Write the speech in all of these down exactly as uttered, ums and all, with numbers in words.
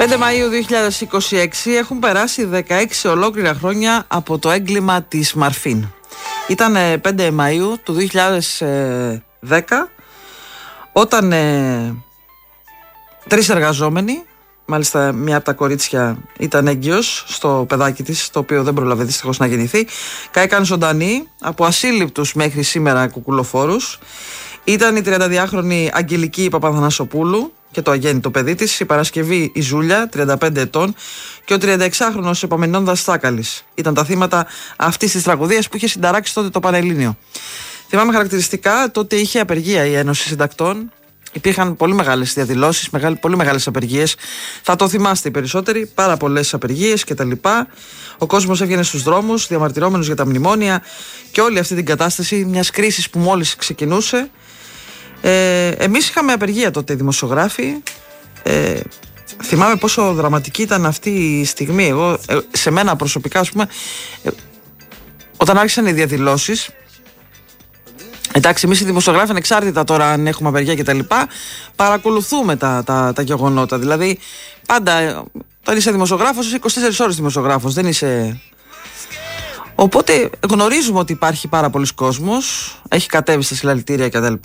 πέντε Μαΐου δύο χιλιάδες είκοσι έξι έχουν περάσει δεκαέξι ολόκληρα χρόνια από το έγκλημα της Μαρφίν. Ήταν πέντε Μαΐου του δύο χιλιάδες δέκα όταν ε, τρεις εργαζόμενοι, μάλιστα μία από τα κορίτσια ήταν έγκυος στο παιδάκι της, το οποίο δεν πρόλαβε δυστυχώς να γεννηθεί, κάηκαν ζωντανοί από ασύλληπτους μέχρι σήμερα κουκουλοφόρους. Ήταν η τριανταδυάχρονη Αγγελική Παπαθανασοπούλου και το αγέννητο παιδί της, η Παρασκευή η Ζούλια, τριάντα πέντε ετών, και ο τριανταεξάχρονος Επαμενώντας Στάκαλης. Ήταν τα θύματα αυτής της τραγωδίας που είχε συνταράξει τότε το Πανελλήνιο. Θυμάμαι χαρακτηριστικά, τότε είχε απεργία η Ένωση Συντακτών. Υπήρχαν πολύ μεγάλες διαδηλώσεις, μεγάλη, πολύ μεγάλες απεργίες. Θα το θυμάστε οι περισσότεροι, πάρα πολλές απεργίες κτλ. Ο κόσμος έβγαινε στους δρόμους, διαμαρτυρόμενος για τα μνημόνια και όλη αυτή την κατάσταση μιας κρίσης που μόλις ξεκινούσε. Ε, εμείς είχαμε απεργία τότε οι δημοσιογράφοι. Ε, θυμάμαι πόσο δραματική ήταν αυτή η στιγμή. Εγώ, ε, σε μένα προσωπικά, ας πούμε, ε, όταν άρχισαν οι διαδηλώσεις. Εντάξει, εμείς οι δημοσιογράφοι, ανεξάρτητα τώρα αν έχουμε απεργία κτλ., παρακολουθούμε τα, τα, τα γεγονότα. Δηλαδή, πάντα, όταν είσαι δημοσιογράφος, είσαι είκοσι τέσσερις ώρες δημοσιογράφος, δεν είσαι. Οπότε γνωρίζουμε ότι υπάρχει πάρα πολλής κόσμος, έχει κατέβει στα συλλαλητήρια κτλ.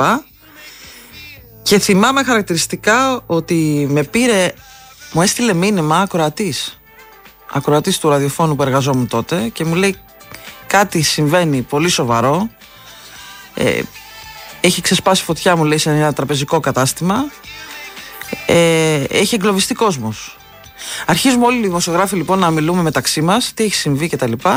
Και θυμάμαι χαρακτηριστικά ότι με πήρε, μου έστειλε μήνυμα ακροατής, ακροατής του ραδιοφώνου που εργαζόμουν τότε, και μου λέει κάτι συμβαίνει πολύ σοβαρό. Ε, έχει ξεσπάσει φωτιά, μου λέει, σε ένα τραπεζικό κατάστημα. Ε, έχει εγκλωβιστεί κόσμος. Αρχίζουμε όλοι οι δημοσιογράφοι λοιπόν να μιλούμε μεταξύ μας, τι έχει συμβεί κτλ. Και,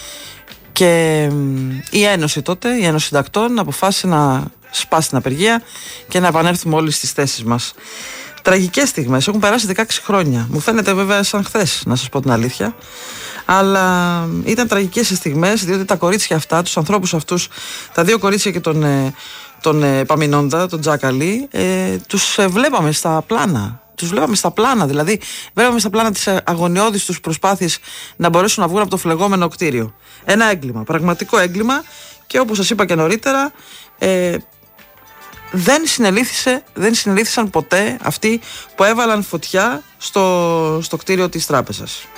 και η Ένωση τότε, η Ένωση Συντακτών, αποφάσισε να σπάσει την απεργία και να επανέλθουμε όλοι στις θέσεις μας. Τραγικές στιγμές, έχουν περάσει δεκαέξι χρόνια. Μου φαίνεται βέβαια σαν χθες, να σας πω την αλήθεια. Αλλά ήταν τραγικές οι στιγμές, διότι τα κορίτσια αυτά, τους ανθρώπους αυτούς, τα δύο κορίτσια και τον, τον Επαμεινώντα, τον Τζάκαλη, ε, τους βλέπαμε στα πλάνα. Τους βλέπαμε στα πλάνα, δηλαδή βλέπαμε στα πλάνα τις αγωνιώδεις τους προσπάθειες να μπορέσουν να βγουν από το φλεγόμενο κτίριο. Ένα έγκλημα, πραγματικό έγκλημα, και όπως σας είπα και νωρίτερα, ε, δεν, συνελήφθησε, δεν συνελήφθησαν ποτέ αυτοί που έβαλαν φωτιά στο, στο κτίριο της τράπεζας.